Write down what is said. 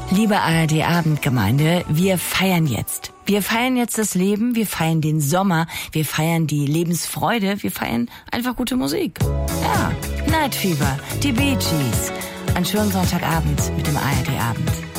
Liebe ARD-Abendgemeinde, wir feiern jetzt. Wir feiern jetzt das Leben, wir feiern den Sommer, wir feiern die Lebensfreude, wir feiern einfach gute Musik. Ja, Night Fever, die Bee Gees. Einen schönen Sonntagabend mit dem ARD-Abend.